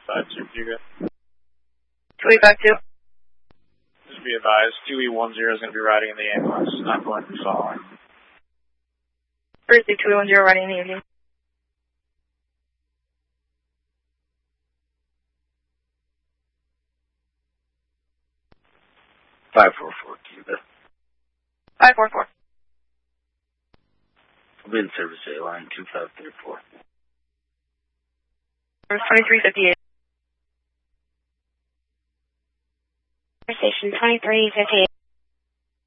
252, Cuba. 2852. Just be advised, 2E10 is going to be riding in the ambulance. It's not going to be following. Thursday 2E10 riding in the evening. Cuba. 544. I'll be in service A line 2534. Service 2358. Station 2358.